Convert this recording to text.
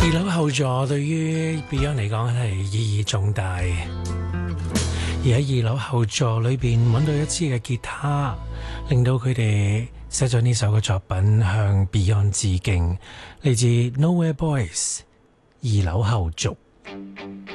二樓後座對於 Beyond 嚟講係意義重大，而喺二樓後座裏邊揾到一支嘅吉他，令到佢哋寫咗呢首嘅作品向 Beyond 致敬，嚟自 Nowhere Boys 二樓後續。